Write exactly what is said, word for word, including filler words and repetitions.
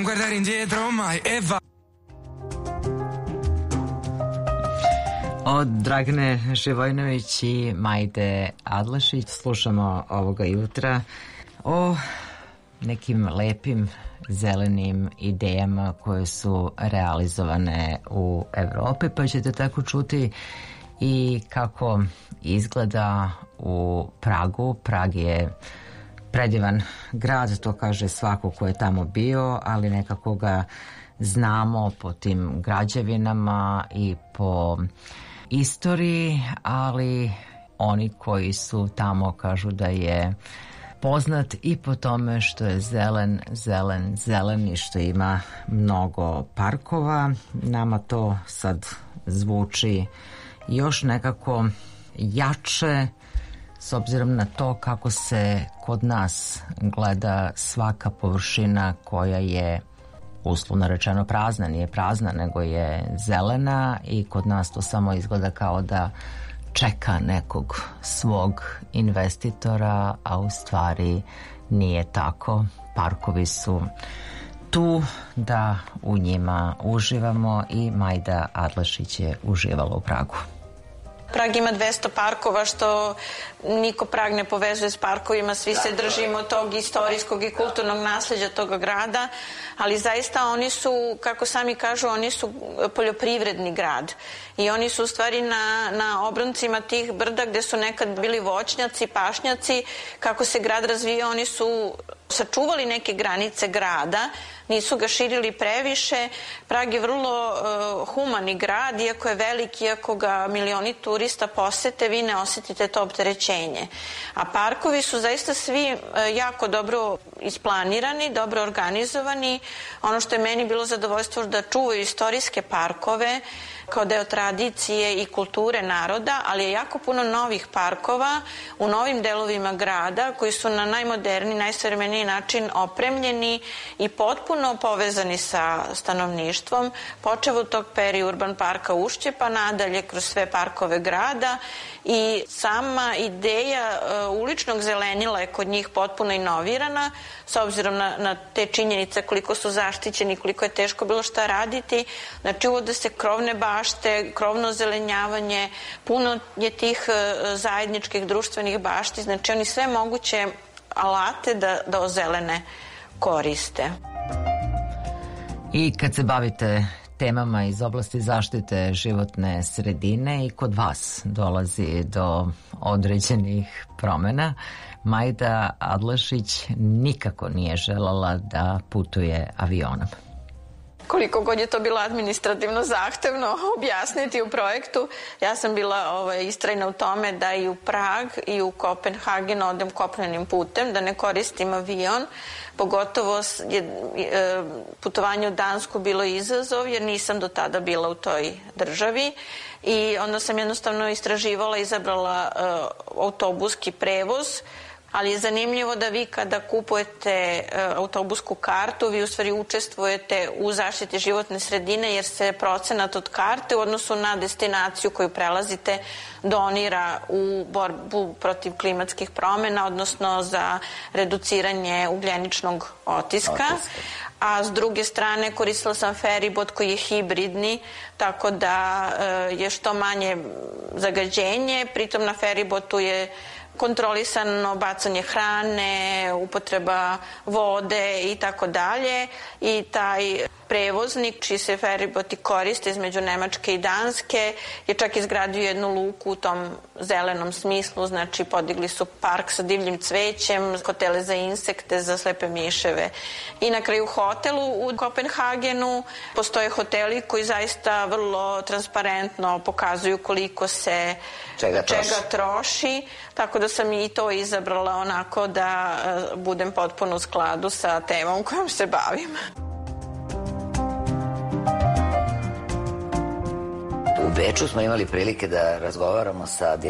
guardare indietro mai e va. Od Dragane Živojinović i Majde Adlešić slušamo ovoga jutra o nekim lepim zelenim idejama koje su realizovane u Evropi, pa ćete tako čuti i kako izgleda u Pragu. Prag je predivan grad, to kaže svako ko je tamo bio, ali nekako ga znamo po tim građevinama i po istoriji, ali oni koji su tamo kažu da je poznat i po tome što je zelen, zelen, zelen i što ima mnogo parkova. Nama to sad zvuči još nekako jače s obzirom na to kako se kod nas gleda svaka površina koja je uslovno rečeno prazna, nije prazna nego je zelena i kod nas to samo izgleda kao da čeka nekog svog investitora, a u stvari nije tako. Parkovi su tu da u njima uživamo i Majda Adlešić je uživala u Pragu. Prag ima dvesta parkova, što niko Prag ne povezuje s parkovima, svi se držimo tog istorijskog i kulturnog nasleđa toga grada, ali zaista oni su, kako sami kažu, oni su poljoprivredni grad i oni su u stvari na, na obroncima tih brda gde su nekad bili voćnjaci, pašnjaci. Kako se grad razvija, oni su sačuvali neke granice grada, nisu ga širili previše. Prag je vrlo uh, humani grad, iako je velik, iako ga milioni turista posete, vi ne osetite to opterećenje. A parkovi su zaista svi uh, jako dobro isplanirani, dobro organizovani. Ono što je meni bilo zadovoljstvo da čuvaju istorijske parkove kao deo tradicije i kulture naroda, ali je jako puno novih parkova u novim delovima grada koji su na najmoderniji, najsavremeniji način opremljeni i potpuno povezani sa stanovništvom, počev od tog periurban parka Ušće pa nadalje kroz sve parkove grada. I sama ideja uh, uličnog zelenila je kod njih potpuno inovirana, s obzirom na, na te činjenice koliko su zaštićeni, koliko je teško bilo šta raditi. Znači uvode se krovne bašte, krovno zelenjavanje, puno je tih uh, zajedničkih društvenih bašti, znači oni sve moguće alate da, da ozelene koriste. I kad se bavite temama iz oblasti zaštite životne sredine i kod vas dolazi do određenih promena. Majda Adlešić nikako nije želala da putuje avionom. Koliko god je to bilo administrativno zahtevno objasniti u projektu, ja sam bila ovaj, istrajna u tome da i u Prag i u Kopenhagen odem kopnenim putem, da ne koristim avion. Pogotovo je e, putovanje u Dansku bilo izazov jer nisam do tada bila u toj državi i onda sam jednostavno istraživala, izabrala e, autobuski prevoz. Ali je zanimljivo da vi kada kupujete uh, autobusku kartu, vi u stvari učestvujete u zaštiti životne sredine jer se procenat od karte u odnosu na destinaciju koju prelazite donira u borbu protiv klimatskih promena, odnosno za reduciranje ugljeničnog otiska. Otiska. A s druge strane koristila sam feribot koji je hibridni, tako da uh, je što manje zagađenje, pritom na feribotu je kontrolisano bacanje hrane, upotreba vode i tako dalje. I taj prevoznik, čiji se feriboti koriste između Nemačke i Danske, je čak izgradio jednu luku u tom zelenom smislu, znači podigli su park sa divljim cvećem, hotele za insekte, za slepe miševe. I na kraju hotelu u Kopenhagenu postoje hoteli koji zaista vrlo transparentno pokazuju koliko se čega troši, čega troši tako da sam i to izabrala onako da uh, budem potpuno u skladu sa temom kojom se bavim. U Beču smo imali prilike da razgovaramo sa